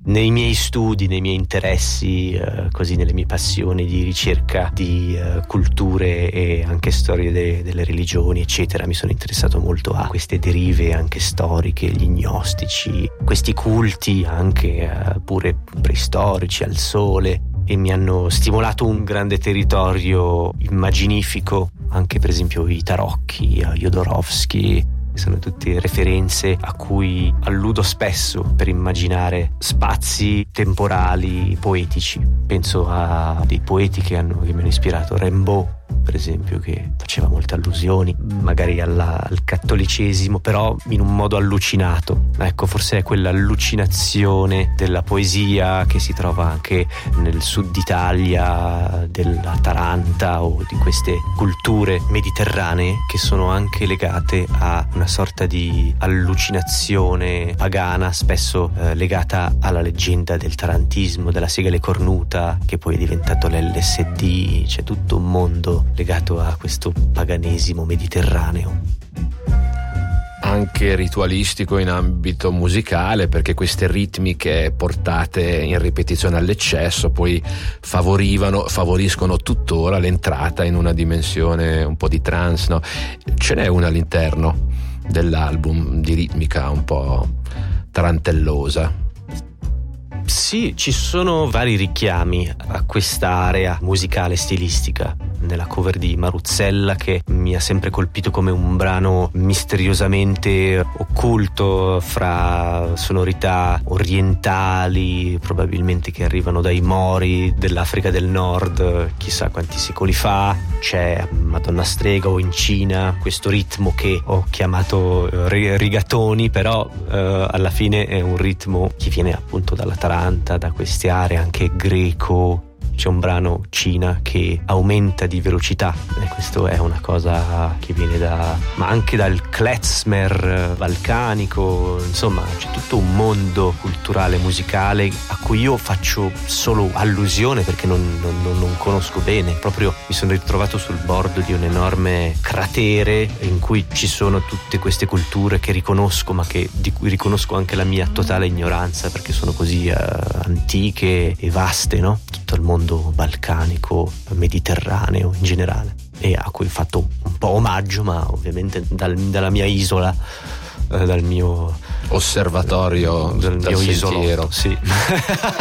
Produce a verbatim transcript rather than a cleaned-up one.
nei miei studi, nei miei interessi, eh, così nelle mie passioni di ricerca di eh, culture e anche storie de- delle religioni eccetera, mi sono interessato molto a queste derive anche storiche, gli gnostici, questi culti anche eh, pure preistorici al sole, e mi hanno stimolato un grande territorio immaginifico, anche per esempio i tarocchi, Jodorowsky. Sono tutte referenze a cui alludo spesso per immaginare spazi temporali poetici. Penso a dei poeti che, hanno, che mi hanno ispirato, Rimbaud per esempio, che faceva molte allusioni magari alla, al cattolicesimo, però in un modo allucinato. Ecco, forse è quell'allucinazione della poesia che si trova anche nel sud Italia, dell'Atalanta o di queste culture mediterranee che sono anche legate a una sorta di allucinazione pagana, spesso eh, legata alla leggenda del tarantismo, della segale cornuta, che poi è diventato l'L S D. C'è tutto un mondo legato a questo paganesimo mediterraneo. Anche ritualistico in ambito musicale, perché queste ritmiche portate in ripetizione all'eccesso poi favorivano, favoriscono tuttora l'entrata in una dimensione un po' di trance, no? Ce n'è una all'interno dell'album di ritmica un po' tarantellosa. Sì, ci sono vari richiami a questa area musicale stilistica nella cover di Maruzzella, che mi ha sempre colpito come un brano misteriosamente occulto fra sonorità orientali, probabilmente che arrivano dai Mori dell'Africa del Nord, chissà quanti secoli fa. C'è Madonna Strega o in Cina questo ritmo che ho chiamato rigatoni, però eh, alla fine è un ritmo che viene appunto dalla Taranta, da queste aree anche greco. C'è un brano Cina che aumenta di velocità, e questo è una cosa che viene da, ma anche dal klezmer balcanico. Insomma, c'è tutto un mondo culturale musicale a cui io faccio solo allusione perché non, non, non conosco bene. Proprio mi sono ritrovato sul bordo di un enorme cratere in cui ci sono tutte queste culture che riconosco, ma che, di cui riconosco anche la mia totale ignoranza, perché sono così uh, antiche e vaste, no? Tutto il mondo balcanico, mediterraneo in generale, e a cui ho fatto un po' omaggio, ma ovviamente dal, dalla mia isola, eh, dal mio osservatorio, dal dal mio sentiero. isolotto, sì.